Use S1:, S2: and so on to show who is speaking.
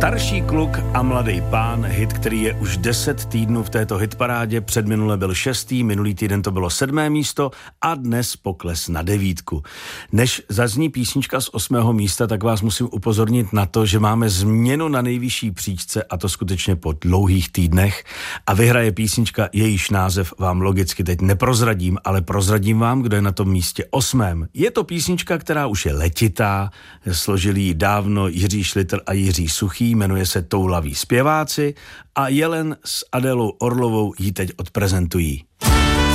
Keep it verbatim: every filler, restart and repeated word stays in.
S1: Starší kluk a mladý pán, hit, který je už deset týdnů v této hitparádě, předminule byl šestý, minulý týden to bylo sedmé místo a dnes pokles na devítku. Než zazní písnička z osmého místa, tak vás musím upozornit na to, že máme změnu na nejvyšší příčce a to skutečně po dlouhých týdnech a vyhraje písnička, jejíž název vám logicky teď neprozradím, ale prozradím vám, kdo je na tom místě osmém. Je to písnička, která už je letitá, složili ji dávno Jiří Šlitr a Jiří Suchý, jmenuje se Toulaví zpěváci a Jelen s Adélou Orlovou ji teď odprezentují.